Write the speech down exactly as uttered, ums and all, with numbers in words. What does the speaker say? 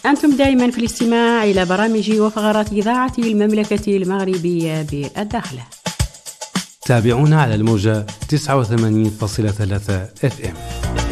أنتم دائما في الاستماع إلى برامج وفقرات إذاعة المملكة المغربية بالداخلة. تابعونا على الموجة تسعة وثمانين فاصلة ثلاثة إف إم.